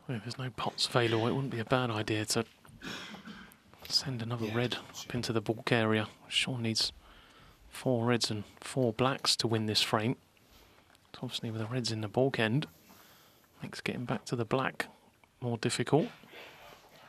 If there's no pots available, it wouldn't be a bad idea to send another red up into the balk area. Shaun needs 4 reds and 4 blacks to win this frame. Obviously with the reds in the balk end, makes getting back to the black more difficult.